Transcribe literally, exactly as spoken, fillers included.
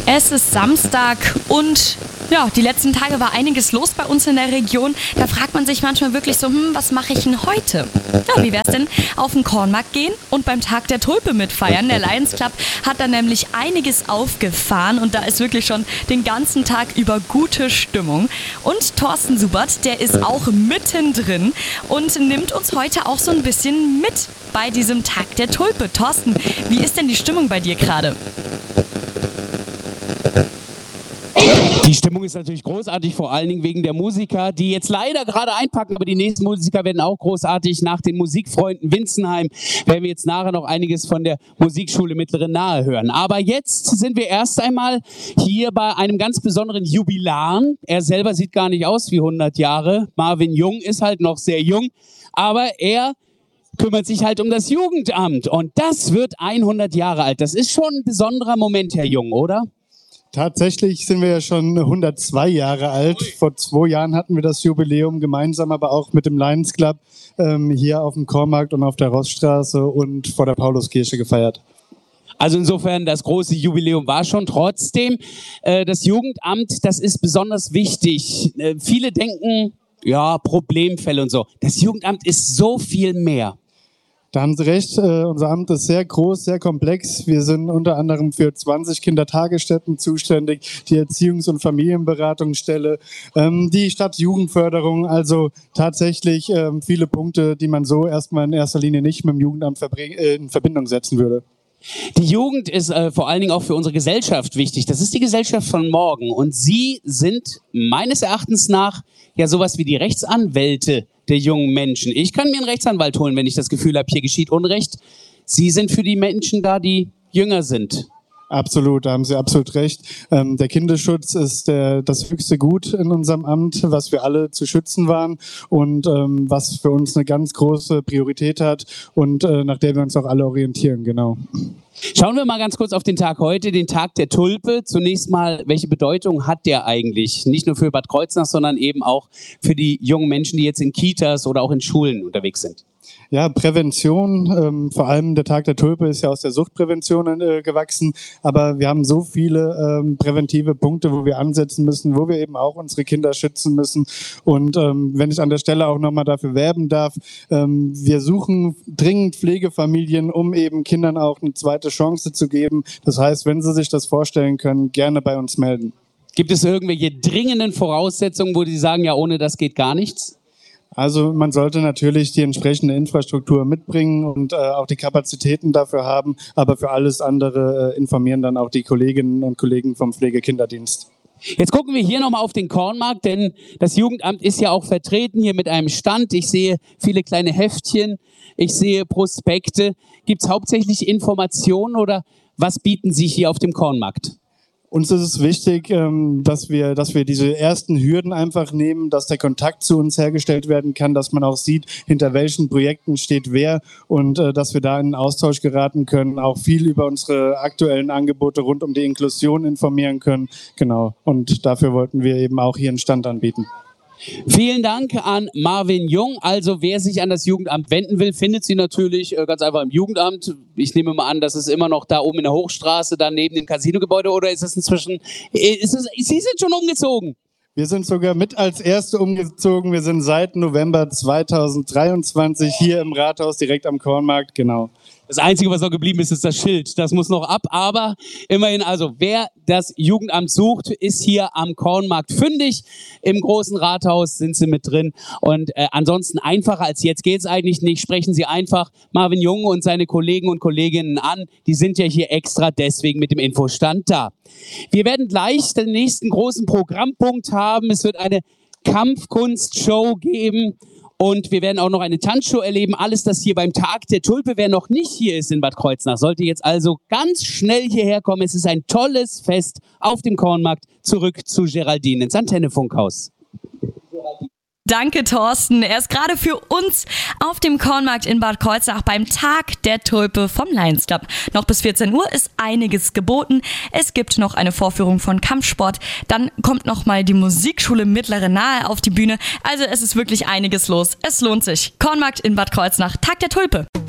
Es ist Samstag und ja, die letzten Tage war einiges los bei uns in der Region. Da fragt man sich manchmal wirklich so, hm, was mache ich denn heute? Ja, wie wär's denn auf den Kornmarkt gehen und beim Tag der Tulpe mitfeiern? Der Lions Club hat da nämlich einiges aufgefahren und da ist wirklich schon den ganzen Tag über gute Stimmung. Und Thorsten Subert, der ist auch mittendrin und nimmt uns heute auch so ein bisschen mit bei diesem Tag der Tulpe. Thorsten, wie ist denn die Stimmung bei dir gerade? Die Stimmung ist natürlich großartig, vor allen Dingen wegen der Musiker, die jetzt leider gerade einpacken, aber die nächsten Musiker werden auch großartig. Nach den Musikfreunden Winzenheim werden wir jetzt nachher noch einiges von der Musikschule Mittlere Nahe hören. Aber jetzt sind wir erst einmal hier bei einem ganz besonderen Jubilar. Er selber sieht gar nicht aus wie hundert Jahre. Marvin Jung ist halt noch sehr jung, aber er kümmert sich halt um das Jugendamt und das wird hundert Jahre alt. Das ist schon ein besonderer Moment, Herr Jung, oder? Tatsächlich sind wir ja schon hundertzwei Jahre alt. Vor zwei Jahren hatten wir das Jubiläum gemeinsam, aber auch mit dem Lions Club ähm, hier auf dem Kornmarkt und auf der Rossstraße und vor der Pauluskirche gefeiert. Also insofern, das große Jubiläum war schon. Trotzdem, äh, das Jugendamt, das ist besonders wichtig. Äh, viele denken, ja, Problemfälle und so. Das Jugendamt ist so viel mehr. Da haben Sie recht, äh, unser Amt ist sehr groß, sehr komplex. Wir sind unter anderem für zwanzig Kindertagesstätten zuständig, die Erziehungs- und Familienberatungsstelle, ähm, die Stadtjugendförderung, also tatsächlich ähm, viele Punkte, die man so erstmal in erster Linie nicht mit dem Jugendamt äh, in Verbindung setzen würde. Die Jugend ist äh, vor allen Dingen auch für unsere Gesellschaft wichtig. Das ist die Gesellschaft von morgen und Sie sind meines Erachtens nach ja sowas wie die Rechtsanwälte der jungen Menschen. Ich kann mir einen Rechtsanwalt holen, wenn ich das Gefühl habe, hier geschieht Unrecht. Sie sind für die Menschen da, die jünger sind. Absolut, da haben Sie absolut recht. Ähm, der Kinderschutz ist der, das höchste Gut in unserem Amt, was wir alle zu schützen waren und ähm, was für uns eine ganz große Priorität hat und äh, nach der wir uns auch alle orientieren, genau. Schauen wir mal ganz kurz auf den Tag heute, den Tag der Tulpe. Zunächst mal, welche Bedeutung hat der eigentlich? Nicht nur für Bad Kreuznach, sondern eben auch für die jungen Menschen, die jetzt in Kitas oder auch in Schulen unterwegs sind. Ja, Prävention, ähm, vor allem der Tag der Tulpe ist ja aus der Suchtprävention äh, gewachsen, aber wir haben so viele ähm, präventive Punkte, wo wir ansetzen müssen, wo wir eben auch unsere Kinder schützen müssen und ähm, wenn ich an der Stelle auch nochmal dafür werben darf, ähm, wir suchen dringend Pflegefamilien, um eben Kindern auch eine zweite Chance zu geben. Das heißt, wenn Sie sich das vorstellen können, gerne bei uns melden. Gibt es irgendwelche dringenden Voraussetzungen, wo Sie sagen, ja, ohne das geht gar nichts? Also man sollte natürlich die entsprechende Infrastruktur mitbringen und äh, auch die Kapazitäten dafür haben, aber für alles andere äh, informieren dann auch die Kolleginnen und Kollegen vom Pflegekinderdienst. Jetzt gucken wir hier nochmal auf den Kornmarkt, denn das Jugendamt ist ja auch vertreten hier mit einem Stand. Ich sehe viele kleine Heftchen, ich sehe Prospekte. Gibt es hauptsächlich Informationen oder was bieten Sie hier auf dem Kornmarkt? Uns ist es wichtig, dass wir, dass wir diese ersten Hürden einfach nehmen, dass der Kontakt zu uns hergestellt werden kann, dass man auch sieht, hinter welchen Projekten steht wer und dass wir da in Austausch geraten können, auch viel über unsere aktuellen Angebote rund um die Inklusion informieren können. Genau. Und dafür wollten wir eben auch hier einen Stand anbieten. Vielen Dank an Marvin Jung. Also wer sich an das Jugendamt wenden will, findet sie natürlich äh, ganz einfach im Jugendamt. Ich nehme mal an, das ist immer noch da oben in der Hochstraße, da neben dem Casinogebäude, oder ist es inzwischen, ist es, Sie sind schon umgezogen? Wir sind sogar mit als Erste umgezogen. Wir sind seit November zweitausenddreiundzwanzig hier im Rathaus direkt am Kornmarkt, genau. Das Einzige, was noch geblieben ist, ist das Schild. Das muss noch ab, aber immerhin, also wer das Jugendamt sucht, ist hier am Kornmarkt fündig. Im großen Rathaus sind Sie mit drin und äh, ansonsten einfacher als jetzt geht's eigentlich nicht. Sprechen Sie einfach Marvin Jung und seine Kollegen und Kolleginnen an. Die sind ja hier extra deswegen mit dem Infostand da. Wir werden gleich den nächsten großen Programmpunkt haben. Es wird eine Kampfkunstshow geben. Und wir werden auch noch eine Tanzshow erleben. Alles das hier beim Tag der Tulpe. Wer noch nicht hier ist in Bad Kreuznach, sollte jetzt also ganz schnell hierher kommen. Es ist ein tolles Fest auf dem Kornmarkt. Zurück zu Geraldine ins Antennefunkhaus. Danke, Thorsten. Er ist gerade für uns auf dem Kornmarkt in Bad Kreuznach beim Tag der Tulpe vom Lions Club. Noch bis vierzehn Uhr ist einiges geboten. Es gibt noch eine Vorführung von Kampfsport. Dann kommt noch mal die Musikschule Mittlere Nahe auf die Bühne. Also es ist wirklich einiges los. Es lohnt sich. Kornmarkt in Bad Kreuznach, Tag der Tulpe.